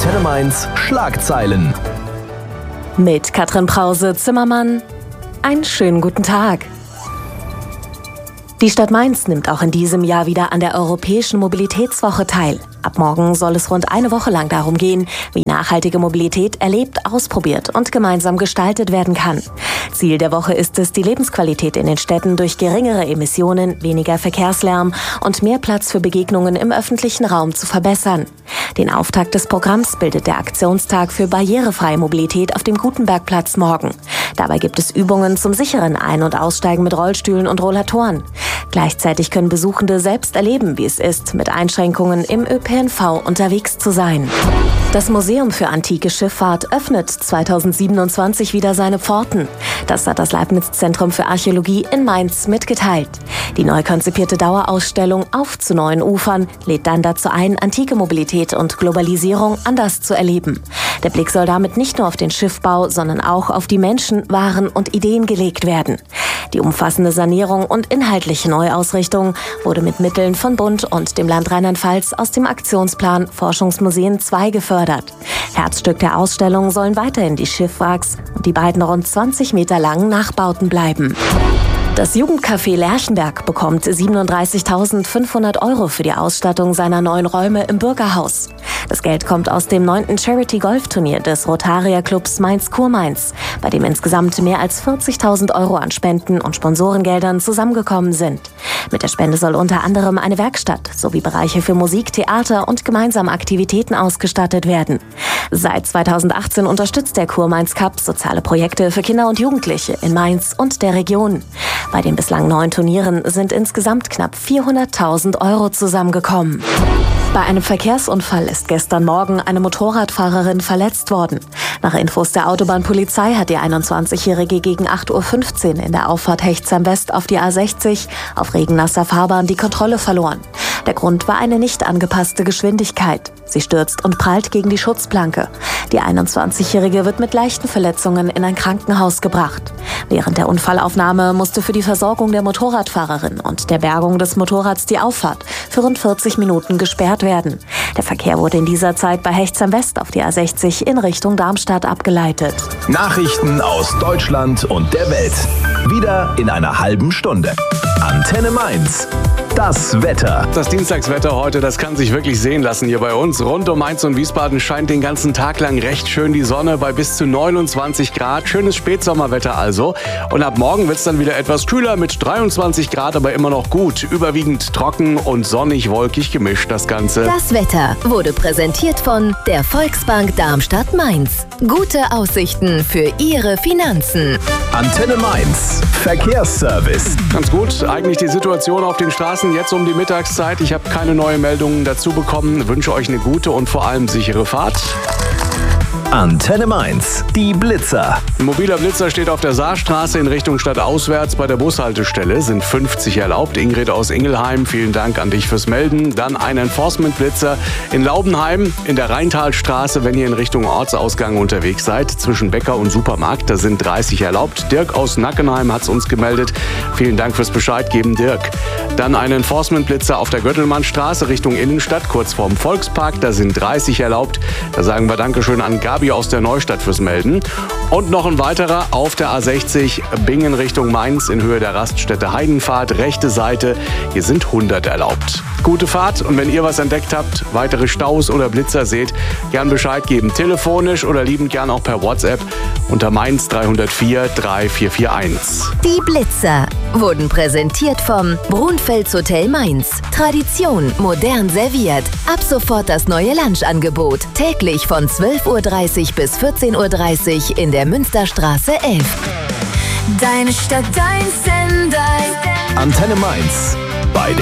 Antenne Mainz Schlagzeilen. Mit Katrin Brause-Zimmermann. Einen schönen guten Tag. Die Stadt Mainz nimmt auch in diesem Jahr wieder an der Europäischen Mobilitätswoche teil. Ab morgen soll es rund eine Woche lang darum gehen, wie nachhaltige Mobilität erlebt, ausprobiert und gemeinsam gestaltet werden kann. Ziel der Woche ist es, die Lebensqualität in den Städten durch geringere Emissionen, weniger Verkehrslärm und mehr Platz für Begegnungen im öffentlichen Raum zu verbessern. Den Auftakt des Programms bildet der Aktionstag für barrierefreie Mobilität auf dem Gutenbergplatz morgen. Dabei gibt es Übungen zum sicheren Ein- und Aussteigen mit Rollstühlen und Rollatoren. Gleichzeitig können Besuchende selbst erleben, wie es ist, mit Einschränkungen im ÖPNV unterwegs zu sein. Das Museum für antike Schifffahrt öffnet 2027 wieder seine Pforten. Das hat das Leibniz-Zentrum für Archäologie in Mainz mitgeteilt. Die neu konzipierte Dauerausstellung Auf zu neuen Ufern lädt dann dazu ein, antike Mobilität und Globalisierung anders zu erleben. Der Blick soll damit nicht nur auf den Schiffbau, sondern auch auf die Menschen, Waren und Ideen gelegt werden. Die umfassende Sanierung und inhaltliche Neuausrichtung wurde mit Mitteln von Bund und dem Land Rheinland-Pfalz aus dem Aktionsplan Forschungsmuseen 2 gefördert. Herzstück der Ausstellung sollen weiterhin die Schiffwracks und die beiden rund 20 Meter langen Nachbauten bleiben. Das Jugendcafé Lerchenberg bekommt 37.500 € für die Ausstattung seiner neuen Räume im Bürgerhaus. Das Geld kommt aus dem 9. Charity-Golf-Turnier des Rotarier-Clubs Mainz-Kurmainz, bei dem insgesamt mehr als 40.000 € an Spenden und Sponsorengeldern zusammengekommen sind. Mit der Spende soll unter anderem eine Werkstatt sowie Bereiche für Musik, Theater und gemeinsame Aktivitäten ausgestattet werden. Seit 2018 unterstützt der Kurmainz Cup soziale Projekte für Kinder und Jugendliche in Mainz und der Region. Bei den bislang 9 Turnieren sind insgesamt knapp 400.000 € zusammengekommen. Bei einem Verkehrsunfall ist gestern Morgen eine Motorradfahrerin verletzt worden. Nach Infos der Autobahnpolizei hat die 21-Jährige gegen 8:15 Uhr in der Auffahrt Hechtsheim West auf die A60 auf regennasser Fahrbahn die Kontrolle verloren. Der Grund war eine nicht angepasste Geschwindigkeit. Sie stürzt und prallt gegen die Schutzplanke. Die 21-Jährige wird mit leichten Verletzungen in ein Krankenhaus gebracht. Während der Unfallaufnahme musste für die Versorgung der Motorradfahrerin und der Bergung des Motorrads die Auffahrt für rund 40 Minuten gesperrt werden. Der Verkehr wurde in dieser Zeit bei Hechtsheim West auf die A60 in Richtung Darmstadt abgeleitet. Nachrichten aus Deutschland und der Welt. Wieder in einer halben Stunde. Antenne Mainz. Das Wetter. Das Dienstagswetter heute, das kann sich wirklich sehen lassen hier bei uns. Rund um Mainz und Wiesbaden scheint den ganzen Tag lang recht schön die Sonne bei bis zu 29 Grad. Schönes Spätsommerwetter also. Und ab morgen wird es dann wieder etwas kühler mit 23 Grad, aber immer noch gut. Überwiegend trocken und sonnig-wolkig gemischt das Ganze. Das Wetter wurde präsentiert von der Volksbank Darmstadt-Mainz. Gute Aussichten für Ihre Finanzen. Antenne Mainz. Verkehrsservice. Ganz gut. Eigentlich die Situation auf den Straßen jetzt um die Mittagszeit. Ich habe keine neuen Meldungen dazu bekommen. Wünsche euch eine gute und vor allem sichere Fahrt. Antenne Mainz. Die Blitzer. Ein mobiler Blitzer steht auf der Saarstraße in Richtung stadtauswärts. Bei der Bushaltestelle sind 50 erlaubt. Ingrid aus Ingelheim, vielen Dank an dich fürs Melden. Dann ein Enforcement-Blitzer in Laubenheim in der Rheintalstraße, wenn ihr in Richtung Ortsausgang unterwegs seid. Zwischen Bäcker und Supermarkt, da sind 30 erlaubt. Dirk aus Nackenheim hat es uns gemeldet. Vielen Dank fürs Bescheid geben, Dirk. Dann ein Enforcement-Blitzer auf der Göttelmannstraße Richtung Innenstadt, kurz vorm Volkspark. Da sind 30 erlaubt. Da sagen wir Dankeschön an Gabi aus der Neustadt fürs Melden. Und noch ein weiterer auf der A60 Bingen Richtung Mainz in Höhe der Raststätte Heidenfahrt, rechte Seite. Hier sind 100 erlaubt. Gute Fahrt und wenn ihr was entdeckt habt, weitere Staus oder Blitzer seht, gern Bescheid geben. Telefonisch oder liebend gern auch per WhatsApp unter Mainz 304 3441. Die Blitzer wurden präsentiert vom Brunfels Hotel Mainz. Tradition modern serviert. Ab sofort das neue Lunchangebot. Täglich von 12:30 Uhr bis 14:30 Uhr in der Münsterstraße 11. Deine Stadt, dein Sender. Antenne Mainz. Bei